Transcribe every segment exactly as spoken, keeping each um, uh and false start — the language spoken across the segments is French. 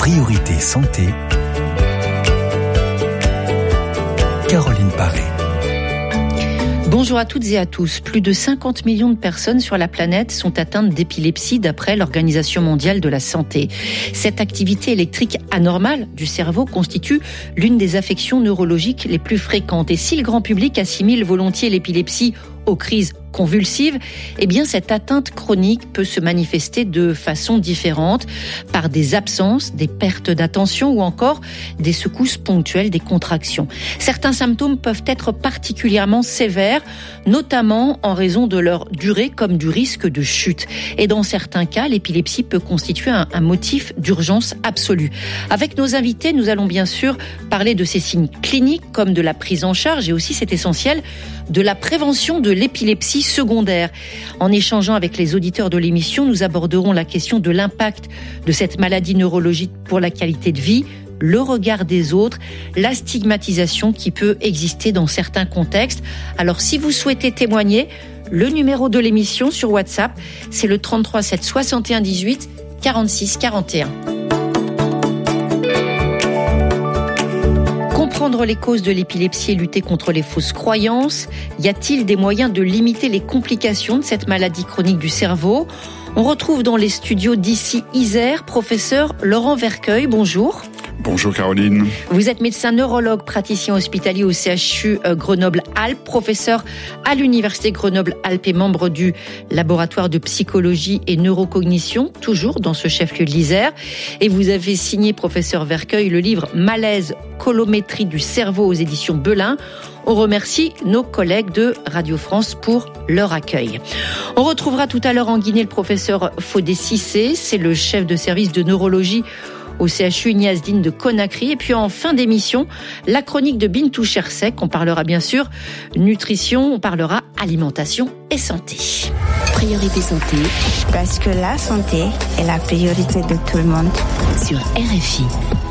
Priorité santé. Caroline Paré. Bonjour à toutes et à tous. Plus de cinquante millions de personnes sur la planète sont atteintes d'épilepsie d'après l'Organisation mondiale de la santé. Cette activité électrique anormale du cerveau constitue l'une des affections neurologiques les plus fréquentes. Et si le grand public assimile volontiers l'épilepsie aux crises convulsives, eh bien cette atteinte chronique peut se manifester de façon différente par des absences, des pertes d'attention ou encore des secousses ponctuelles, des contractions. Certains symptômes peuvent être particulièrement sévères, notamment en raison de leur durée comme du risque de chute. Et dans certains cas, l'épilepsie peut constituer un, un motif d'urgence absolue. Avec nos invités, nous allons bien sûr parler de ces signes cliniques comme de la prise en charge et aussi, c'est essentiel, de la prévention de l'épilepsie secondaire. En échangeant avec les auditeurs de l'émission, nous aborderons la question de l'impact de cette maladie neurologique pour la qualité de vie, le regard des autres, la stigmatisation qui peut exister dans certains contextes. Alors si vous souhaitez témoigner, le numéro de l'émission sur WhatsApp, c'est le trente-trois sept soixante et un dix-huit quarante-six quarante et un. Comprendre les causes de l'épilepsie et lutter contre les fausses croyances. Y a-t-il des moyens de limiter les complications de cette maladie chronique du cerveau ? On retrouve dans les studios d'ici Isère, professeur Laurent Vercueil. Bonjour. Bonjour Caroline. Vous êtes médecin neurologue, praticien hospitalier au C H U Grenoble-Alpes, professeur à l'Université Grenoble-Alpes et membre du laboratoire de psychologie et neurocognition, toujours dans ce chef-lieu de l'Isère. Et vous avez signé, professeur Vercueil, le livre Malaise, colométrie du cerveau aux éditions Belin. On remercie nos collègues de Radio France pour leur accueil. On retrouvera tout à l'heure en Guinée le professeur Fodé Cissé, c'est le chef de service de neurologie au C H U Ignace-Dine de Conakry. Et puis en fin d'émission, la chronique de Bintou Chersek. On parlera bien sûr nutrition, on parlera alimentation et santé. Priorité santé, parce que la santé est la priorité de tout le monde. Sur R F I.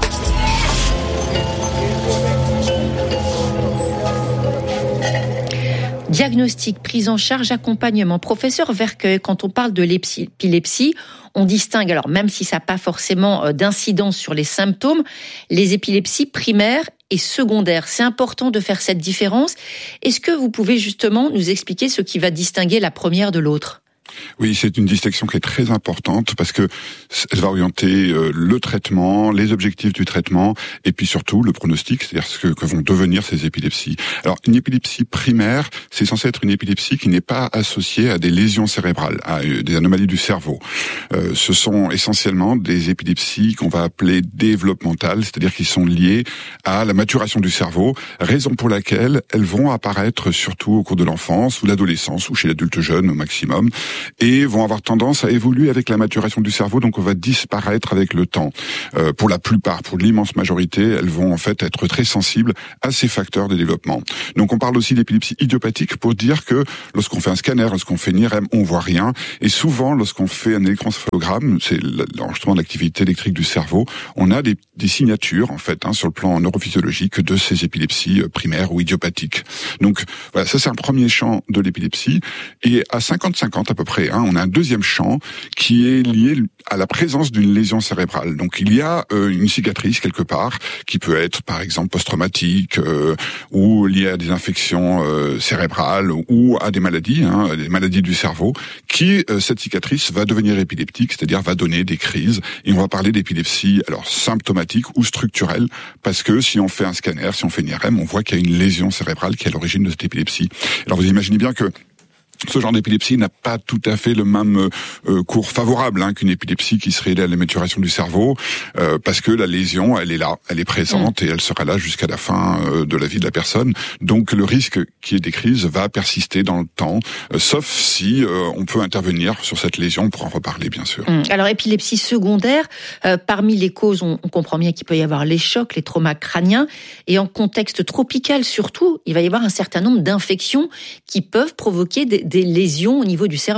Diagnostic, prise en charge, accompagnement. Professeur Vercueil, quand on parle de l'épilepsie, on distingue, alors même si ça n'a pas forcément d'incidence sur les symptômes, les épilepsies primaires et secondaires. C'est important de faire cette différence. Est-ce que vous pouvez justement nous expliquer ce qui va distinguer la première de l'autre ? Oui, c'est une distinction qui est très importante parce que elle va orienter euh, le traitement, les objectifs du traitement et puis surtout le pronostic, c'est-à-dire ce que, que vont devenir ces épilepsies. Alors, une épilepsie primaire, c'est censé être une épilepsie qui n'est pas associée à des lésions cérébrales, à euh, des anomalies du cerveau. Euh, ce sont essentiellement des épilepsies qu'on va appeler développementales, c'est-à-dire qui sont liées à la maturation du cerveau, raison pour laquelle elles vont apparaître surtout au cours de l'enfance ou l'adolescence ou chez l'adulte jeune au maximum, et vont avoir tendance à évoluer avec la maturation du cerveau, donc on va disparaître avec le temps. Euh, pour la plupart, pour l'immense majorité, elles vont en fait être très sensibles à ces facteurs de développement. Donc on parle aussi d'épilepsie idiopathique pour dire que lorsqu'on fait un scanner, lorsqu'on fait une I R M, on voit rien, et souvent lorsqu'on fait un électroencéphalogramme, c'est l'enregistrement de l'activité électrique du cerveau, on a des, des signatures en fait hein, sur le plan neurophysiologique de ces épilepsies primaires ou idiopathiques. Donc voilà, ça c'est un premier champ de l'épilepsie, et à cinquante cinquante à peu près, hein, on a un deuxième champ qui est lié à la présence d'une lésion cérébrale. Donc il y a euh, une cicatrice quelque part qui peut être par exemple post-traumatique euh, ou liée à des infections euh, cérébrales ou à des maladies, hein, des maladies du cerveau, qui euh, cette cicatrice va devenir épileptique, c'est-à-dire va donner des crises. Et on va parler d'épilepsie alors symptomatique ou structurelle parce que si on fait un scanner, si on fait une I R M, on voit qu'il y a une lésion cérébrale qui est à l'origine de cette épilepsie. Alors vous imaginez bien que ce genre d'épilepsie n'a pas tout à fait le même euh, cours favorable hein, qu'une épilepsie qui serait liée à la maturation du cerveau, euh, parce que la lésion, elle est là, elle est présente mmh. et elle sera là jusqu'à la fin euh, de la vie de la personne. Donc le risque qu'il y ait des crises va persister dans le temps, euh, sauf si euh, on peut intervenir sur cette lésion, on pourra en reparler bien sûr. Mmh. Alors épilepsie secondaire, euh, parmi les causes, on, on comprend bien qu'il peut y avoir les chocs, les traumas crâniens, et en contexte tropical surtout, il va y avoir un certain nombre d'infections qui peuvent provoquer des des lésions au niveau du cerveau.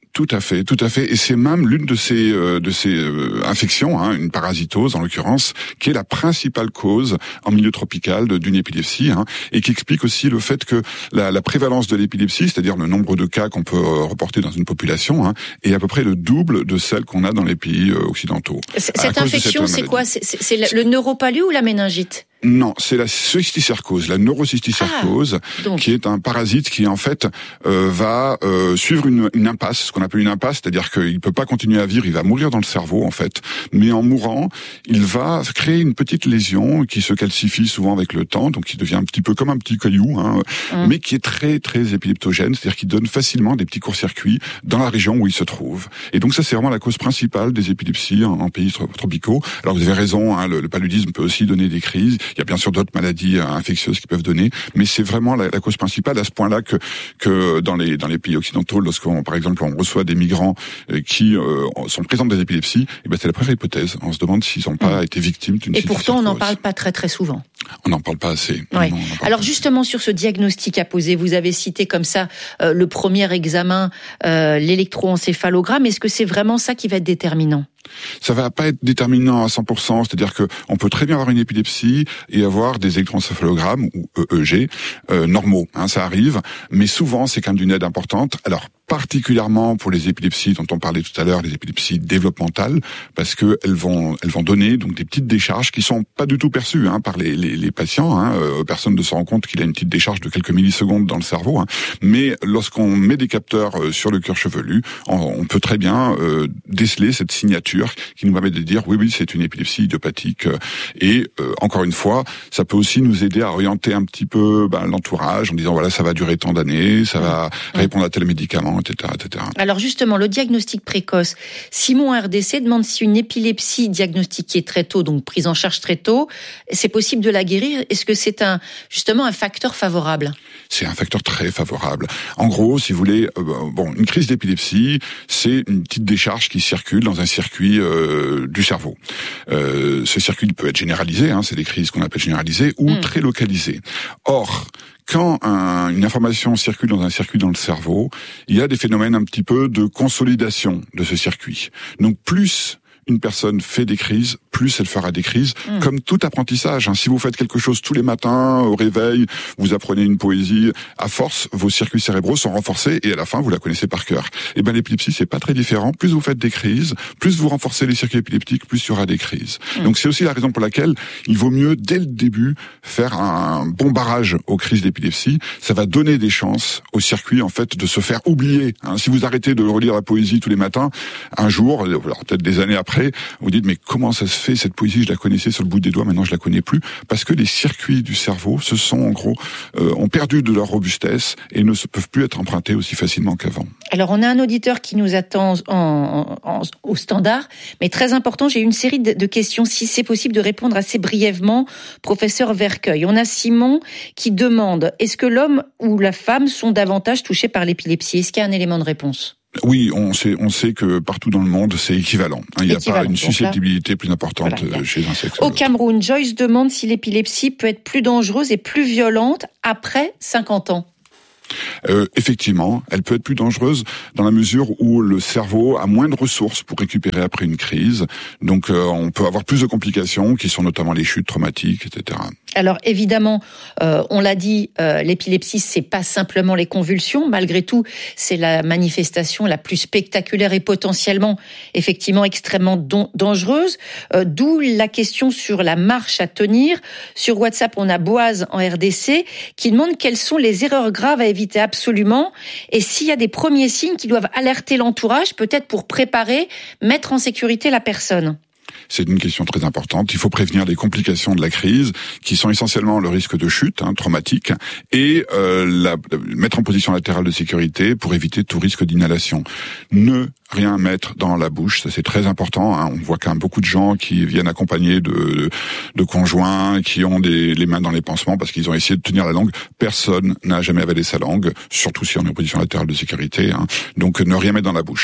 tout à fait, tout à fait. Et c'est même l'une de ces euh, de ces euh, infections, hein, une parasitose en l'occurrence, qui est la principale cause en milieu tropical de, d'une épilepsie, hein, et qui explique aussi le fait que la, la prévalence de l'épilepsie, c'est-à-dire le nombre de cas qu'on peut euh, reporter dans une population, hein, est à peu près le double de celle qu'on a dans les pays euh, occidentaux. C- cette infection, cette c'est quoi ? C'est, c'est, c'est le neuropalu ou la méningite ? Non, c'est la cysticercose, la neurocysticercose, ah, qui est un parasite qui en fait euh, va euh, suivre une, une impasse, ce qu'on appelle une impasse, c'est-à-dire qu'il peut pas continuer à vivre, il va mourir dans le cerveau en fait, mais en mourant, il va créer une petite lésion qui se calcifie souvent avec le temps, donc qui devient un petit peu comme un petit caillou, hein, mmh. mais qui est très très épileptogène, c'est-à-dire qu'il donne facilement des petits courts-circuits dans la région où il se trouve. Et donc ça, c'est vraiment la cause principale des épilepsies en, en pays tropicaux. Alors vous avez raison, hein, le, le paludisme peut aussi donner des crises. Il y a bien sûr d'autres maladies infectieuses qui peuvent donner, mais c'est vraiment la, la cause principale à ce point-là que que dans les dans les pays occidentaux, lorsqu'on par exemple on reçoit des migrants qui euh, sont présents des épilepsies, et ben c'est la première hypothèse. On se demande s'ils n'ont pas mmh. été victimes d'une cysticercose. Et pourtant on n'en parle pas très très souvent. On n'en parle pas assez. Ouais. Non, non, Alors justement sur ce diagnostic à poser, vous avez cité comme ça euh, le premier examen, euh, l'électroencéphalogramme. Est-ce que c'est vraiment ça qui va être déterminant ? Ça va pas être déterminant à cent pour cent, c'est-à-dire que on peut très bien avoir une épilepsie et avoir des électroencéphalogrammes ou E E G euh, normaux, hein, ça arrive, mais souvent c'est quand même d'une aide importante. Alors particulièrement pour les épilepsies dont on parlait tout à l'heure, les épilepsies développementales, parce que elles vont elles vont donner donc des petites décharges qui sont pas du tout perçues hein, par les, les, les patients. Hein, euh, personne ne se rend compte qu'il a une petite décharge de quelques millisecondes dans le cerveau. Hein, mais lorsqu'on met des capteurs euh, sur le cuir chevelu, on, on peut très bien euh, déceler cette signature qui nous permet de dire oui oui c'est une épilepsie idiopathique. Et euh, encore une fois, ça peut aussi nous aider à orienter un petit peu ben, l'entourage en disant voilà ça va durer tant d'années, ça va mmh. répondre à tel médicament, et cetera, et cetera. Alors justement, le diagnostic précoce, Simon R D C demande si une épilepsie diagnostiquée très tôt, donc prise en charge très tôt, c'est possible de la guérir. Est-ce que c'est un justement un facteur favorable ? C'est un facteur très favorable. En gros, si vous voulez, euh, bon, une crise d'épilepsie, c'est une petite décharge qui circule dans un circuit euh, du cerveau. Euh, ce circuit peut être généralisé, hein, c'est des crises qu'on appelle généralisées, ou mmh. très localisées. Or, quand un, une information circule dans un circuit dans le cerveau, il y a des phénomènes un petit peu de consolidation de ce circuit. Donc plus une personne fait des crises, plus elle fera des crises, mmh. comme tout apprentissage. Hein. Si vous faites quelque chose tous les matins, au réveil, vous apprenez une poésie, à force, vos circuits cérébraux sont renforcés et à la fin, vous la connaissez par cœur. Et ben l'épilepsie, c'est pas très différent. Plus vous faites des crises, plus vous renforcez les circuits épileptiques, plus il y aura des crises. Mmh. Donc c'est aussi la raison pour laquelle il vaut mieux, dès le début, faire un bon barrage aux crises d'épilepsie. Ça va donner des chances aux circuits, en fait, de se faire oublier. Hein. Si vous arrêtez de relire la poésie tous les matins, un jour, alors peut-être des années après, vous dites mais comment ça se fait, cette poésie je la connaissais sur le bout des doigts, maintenant je la connais plus, parce que les circuits du cerveau se sont en gros euh, ont perdu de leur robustesse et ne se peuvent plus être empruntés aussi facilement qu'avant. Alors on a un auditeur qui nous attend en, en, au standard, mais très important, j'ai une série de, de questions, si c'est possible de répondre assez brièvement, professeur Vercueil. On a Simon qui demande, est-ce que l'homme ou la femme sont davantage touchés par l'épilepsie ? Est-ce qu'il y a un élément de réponse ? Oui, on sait, on sait que partout dans le monde, c'est équivalent. Il n'y a pas une susceptibilité là, plus importante voilà, chez un sexe. Au Cameroun, Joyce demande si l'épilepsie peut être plus dangereuse et plus violente après cinquante ans. Euh, effectivement, elle peut être plus dangereuse dans la mesure où le cerveau a moins de ressources pour récupérer après une crise. Donc, euh, on peut avoir plus de complications, qui sont notamment les chutes traumatiques, et cetera. Alors évidemment, euh, on l'a dit, euh, l'épilepsie, c'est pas simplement les convulsions. Malgré tout, c'est la manifestation la plus spectaculaire et potentiellement, effectivement, extrêmement don- dangereuse. Euh, d'où la question sur la marche à tenir. Sur WhatsApp, on a Boaz en R D C qui demande quelles sont les erreurs graves à éviter absolument et s'il y a des premiers signes qui doivent alerter l'entourage, peut-être pour préparer, mettre en sécurité la personne. C'est une question très importante. Il faut prévenir les complications de la crise, qui sont essentiellement le risque de chute hein, traumatique, et euh, la, mettre en position latérale de sécurité pour éviter tout risque d'inhalation. Ne rien mettre dans la bouche, ça c'est très important. Hein. On voit quand même beaucoup de gens qui viennent accompagnés de, de conjoints, qui ont des, les mains dans les pansements parce qu'ils ont essayé de tenir la langue. Personne n'a jamais avalé sa langue, surtout si on est en position latérale de sécurité. Hein. Donc ne rien mettre dans la bouche.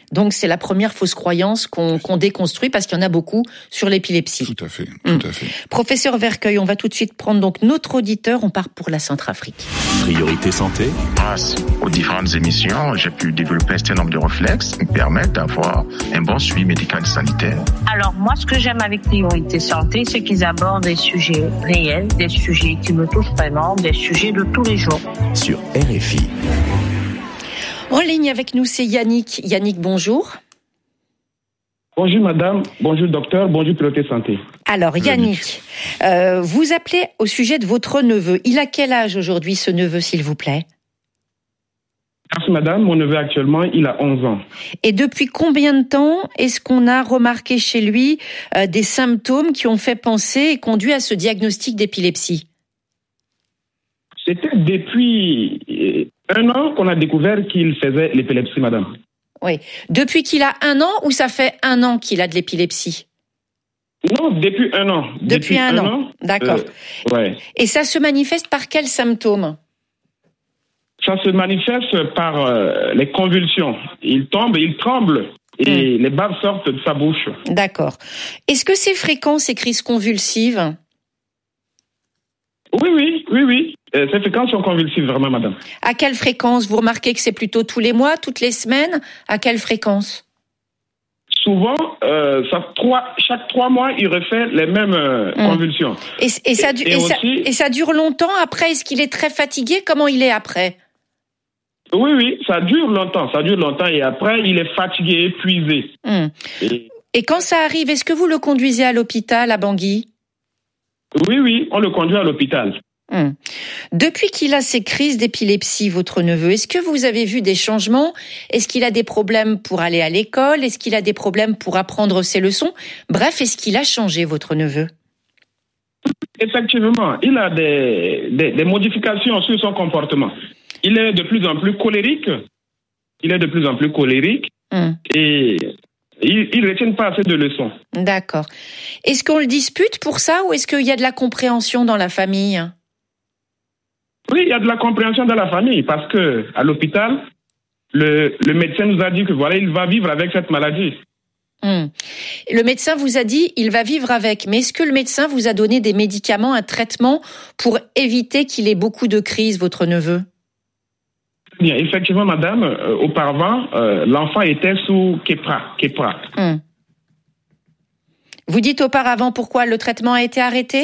Donc c'est la première fausse croyance qu'on, qu'on déconstruit parce qu'il y en a beaucoup sur l'épilepsie. Tout à fait, tout Mmh. à fait. Professeur Vercueil, on va tout de suite prendre donc notre auditeur. On part pour la Centrafrique. Priorité santé. Grâce aux différentes émissions, j'ai pu développer un certain nombre de réflexes qui me permettent d'avoir un bon suivi médical et sanitaire. Alors moi, ce que j'aime avec Priorité Santé, c'est qu'ils abordent des sujets réels, des sujets qui me touchent vraiment, des sujets de tous les jours. Sur R F I. En ligne avec nous, c'est Yannick. Yannick, bonjour. Bonjour madame, bonjour docteur, bonjour Priorité Santé. Alors Yannick, euh, vous appelez au sujet de votre neveu. Il a quel âge aujourd'hui ce neveu, s'il vous plaît ? Merci madame, mon neveu actuellement, il a onze ans. Et depuis combien de temps est-ce qu'on a remarqué chez lui euh, des symptômes qui ont fait penser et conduit à ce diagnostic d'épilepsie ? C'était depuis un an qu'on a découvert qu'il faisait l'épilepsie madame. Oui. Depuis qu'il a un an ou ça fait un an qu'il a de l'épilepsie ? Non, depuis un an. Depuis, depuis un, un an. an. D'accord. Euh, ouais. Et ça se manifeste par quels symptômes ? Ça se manifeste par euh, les convulsions. Il tombe, il tremble et mmh. les baves sortent de sa bouche. D'accord. Est-ce que c'est fréquent ces crises convulsives ? Oui, oui, oui, oui. Euh, ces fréquences sont convulsives, vraiment, madame. À quelle fréquence ? Vous remarquez que c'est plutôt tous les mois, toutes les semaines ? À quelle fréquence ? Souvent, euh, ça, trois, chaque trois mois, il refait les mêmes euh, mmh. convulsions. Et, et, ça, et, et, et, aussi... ça, et ça dure longtemps après ? Est-ce qu'il est très fatigué ? Comment il est après ? Oui, oui, ça dure longtemps, ça dure longtemps et après, il est fatigué, épuisé. Mmh. Et... et quand ça arrive, est-ce que vous le conduisez à l'hôpital à Bangui ? Oui, oui, on le conduit à l'hôpital. Mmh. Depuis qu'il a ces crises d'épilepsie, votre neveu, est-ce que vous avez vu des changements ? Est-ce qu'il a des problèmes pour aller à l'école ? Est-ce qu'il a des problèmes pour apprendre ses leçons ? Bref, est-ce qu'il a changé, votre neveu ? Effectivement, il a des, des, des modifications sur son comportement. Il est de plus en plus colérique. Il est de plus en plus colérique. Mmh. Et il ne retient pas assez de leçons. D'accord. Est-ce qu'on le dispute pour ça ou est-ce qu'il y a de la compréhension dans la famille ? Oui, il y a de la compréhension dans la famille parce que à l'hôpital, le, le médecin nous a dit que voilà, il va vivre avec cette maladie. Mmh. Le médecin vous a dit il va vivre avec, mais est-ce que le médecin vous a donné des médicaments, un traitement pour éviter qu'il ait beaucoup de crises, votre neveu ? Bien, effectivement, madame, euh, auparavant, euh, l'enfant était sous Keppra. Keppra. Mmh. Vous dites auparavant pourquoi le traitement a été arrêté ?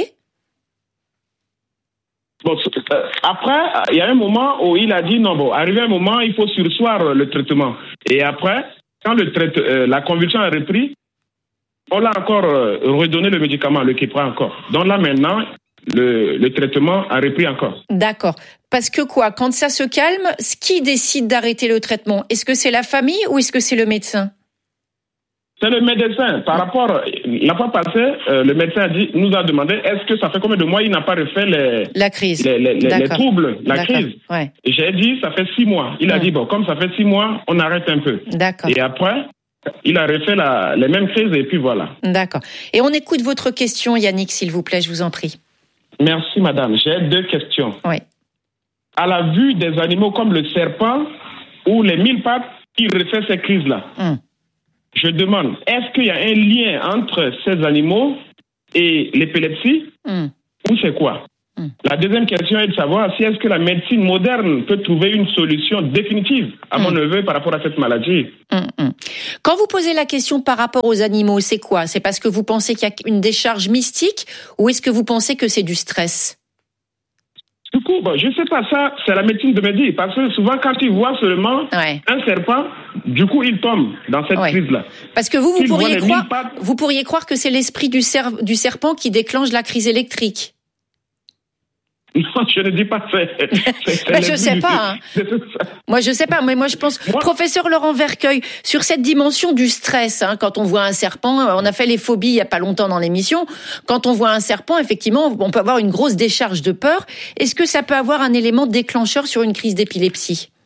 Bon, euh, après, il y a un moment où il a dit non, bon, arrivé un moment, il faut sursoir le traitement. Et après, quand le traite, euh, la convulsion a repris, on l'a encore euh, redonné le médicament, le Keppra encore. Donc là, maintenant, le, le traitement a repris encore. D'accord. Parce que quoi, quand ça se calme, qui décide d'arrêter le traitement ? Est-ce que c'est la famille ou est-ce que c'est le médecin ? C'est le médecin. Par rapport, la fois passée, euh, le médecin a dit, nous a demandé, est-ce que ça fait combien de mois il n'a pas refait les, la crise. les, les, les, les troubles, la D'accord. crise. Ouais. Et j'ai dit, ça fait six mois. Il a mmh. dit, bon, comme ça fait six mois, on arrête un peu. D'accord. Et après, il a refait la, les mêmes crises et puis voilà. D'accord. Et on écoute votre question, Yannick, s'il vous plaît, je vous en prie. Merci, madame. J'ai deux questions. Oui. À la vue des animaux comme le serpent ou les mille pattes, il refait ces crises-là. Mmh. Je demande, est-ce qu'il y a un lien entre ces animaux et l'épilepsie mmh. ou c'est quoi? mmh. La deuxième question est de savoir si est-ce que la médecine moderne peut trouver une solution définitive à mmh. mon neveu par rapport à cette maladie. mmh. Quand vous posez la question par rapport aux animaux, c'est quoi? C'est parce que vous pensez qu'il y a une décharge mystique ou est-ce que vous pensez que c'est du stress? Du coup, bon, je ne sais pas, ça, c'est la médecine de me dire. Parce que souvent, quand il voit seulement ouais. un serpent, du coup, il tombe dans cette ouais. crise-là. Parce que vous, vous pourriez, croire, pattes... vous pourriez croire que c'est l'esprit du, cer- du serpent qui déclenche la crise électrique. Non, je ne dis pas ça. Ben, je sais pas. Hein. Moi, je sais pas. Mais moi, je pense, moi... professeur Laurent Vercueil, sur cette dimension du stress, hein, quand on voit un serpent, on a fait les phobies il y a pas longtemps dans l'émission. Quand on voit un serpent, effectivement, on peut avoir une grosse décharge de peur. Est-ce que ça peut avoir un élément déclencheur sur une crise d'épilepsie?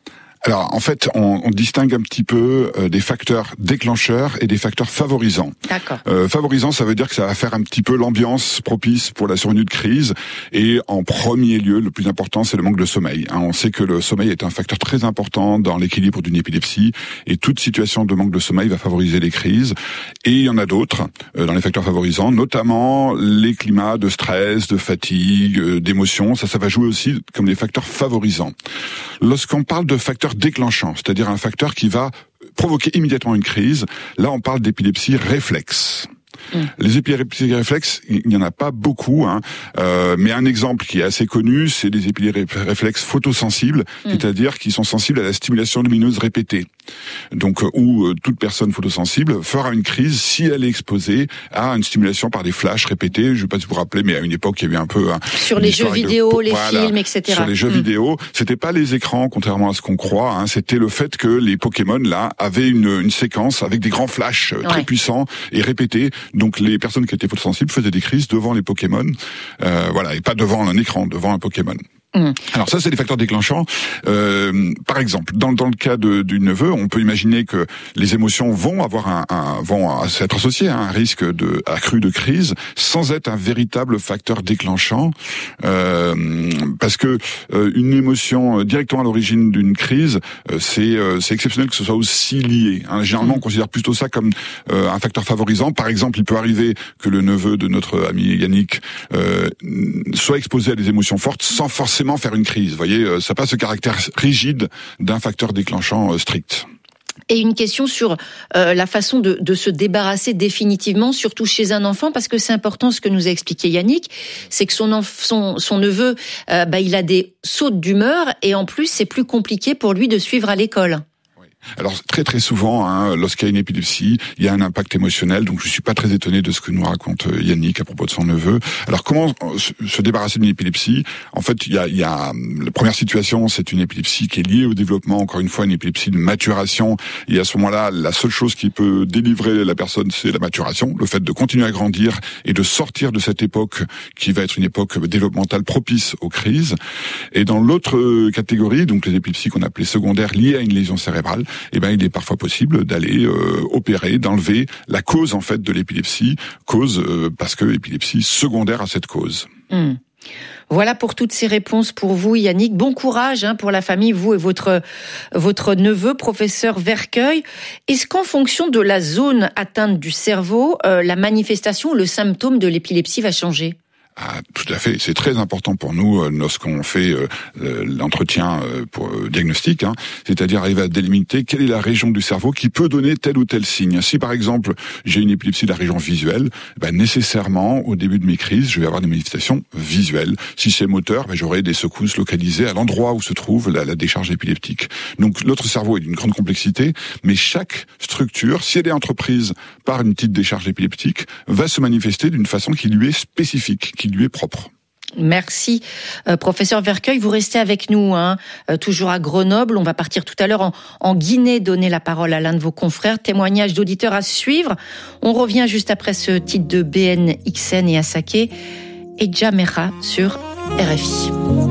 Alors, en fait, on, on distingue un petit peu euh, des facteurs déclencheurs et des facteurs favorisants. D'accord. Euh, favorisant, ça veut dire que ça va faire un petit peu l'ambiance propice pour la survenue de crise. Et en premier lieu, le plus important, c'est le manque de sommeil. Hein, on sait que le sommeil est un facteur très important dans l'équilibre d'une épilepsie. Et toute situation de manque de sommeil va favoriser les crises. Et il y en a d'autres euh, dans les facteurs favorisants, notamment les climats de stress, de fatigue, euh, d'émotion. Ça, ça va jouer aussi comme des facteurs favorisants. Lorsqu'on parle de facteurs déclenchants, c'est-à-dire un facteur qui va provoquer immédiatement une crise, là on parle d'épilepsie réflexe. Mmh. Les épilepsies réflexes, il n'y en a pas beaucoup, hein. euh, mais un exemple qui est assez connu, c'est les épilepsies réflexes photosensibles, mmh. c'est-à-dire qui sont sensibles à la stimulation lumineuse répétée. Donc, où euh, toute personne photosensible fera une crise si elle est exposée à une stimulation par des flashs répétés. Je ne sais pas si vous vous rappelez, mais à une époque, il y avait un peu hein, sur les jeux vidéo, de... les voilà, films, et cetera. Sur les jeux mmh. vidéo, c'était pas les écrans, contrairement à ce qu'on croit. Hein, c'était le fait que les Pokémon là avaient une, une séquence avec des grands flashs euh, très ouais. puissants et répétés. Donc les personnes qui étaient photosensibles faisaient des crises devant les Pokémon, euh, voilà, et pas devant un écran, devant un Pokémon. Mmh. Alors ça, c'est des facteurs déclenchants. Euh, par exemple, dans, dans le cas de, du neveu, on peut imaginer que les émotions vont avoir un, un vont être associées à un risque de accru de crise, sans être un véritable facteur déclenchant, euh, parce que euh, une émotion directement à l'origine d'une crise, euh, c'est euh, c'est exceptionnel que ce soit aussi lié. Hein. Généralement, on considère plutôt ça comme euh, un facteur favorisant. Par exemple, il peut arriver que le neveu de notre ami Yannick euh, soit exposé à des émotions fortes, sans forcément faire une crise. Vous voyez, ça n'a pas ce caractère rigide d'un facteur déclenchant euh, strict. Et une question sur euh, la façon de, de se débarrasser définitivement, surtout chez un enfant, parce que c'est important ce que nous a expliqué Yannick, c'est que son, enf- son, son neveu, euh, bah, il a des sautes d'humeur et en plus c'est plus compliqué pour lui de suivre à l'école. Alors très très souvent, hein, lorsqu'il y a une épilepsie, il y a un impact émotionnel. Donc je suis pas très étonné de ce que nous raconte Yannick à propos de son neveu. Alors comment se débarrasser d'une épilepsie ? En fait, il y a, il y a la première situation, c'est une épilepsie qui est liée au développement. Encore une fois, une épilepsie de maturation. Et à ce moment-là, la seule chose qui peut délivrer la personne, c'est la maturation, le fait de continuer à grandir et de sortir de cette époque qui va être une époque développementale propice aux crises. Et dans l'autre catégorie, donc les épilepsies qu'on appelait secondaires liées à une lésion cérébrale, eh ben, il est parfois possible d'aller euh, opérer, d'enlever la cause en fait de l'épilepsie, cause euh, parce que l'épilepsie secondaire à cette cause. Mmh. Voilà pour toutes ces réponses pour vous, Yannick. Bon courage hein, pour la famille, vous et votre votre neveu, professeur Vercueil. Est-ce qu'en fonction de la zone atteinte du cerveau, euh, la manifestation, le symptôme de l'épilepsie va changer ? Ah, tout à fait. C'est très important pour nous euh, lorsqu'on fait euh, l'entretien euh, pour euh, diagnostic, hein, c'est-à-dire arriver à délimiter quelle est la région du cerveau qui peut donner tel ou tel signe. Si par exemple j'ai une épilepsie de la région visuelle, ben, nécessairement au début de mes crises, je vais avoir des manifestations visuelles. Si c'est moteur, ben, j'aurai des secousses localisées à l'endroit où se trouve la, la décharge épileptique. Donc notre cerveau est d'une grande complexité, mais chaque structure, si elle est entreprise par une petite décharge épileptique, va se manifester d'une façon qui lui est spécifique, qui lui est propre. Merci, euh, professeur Vercueil. Vous restez avec nous, hein, euh, toujours à Grenoble. On va partir tout à l'heure en, en Guinée, donner la parole à l'un de vos confrères. Témoignage d'auditeurs à suivre. On revient juste après ce titre de B N X N et Asake et Jamera sur R F I.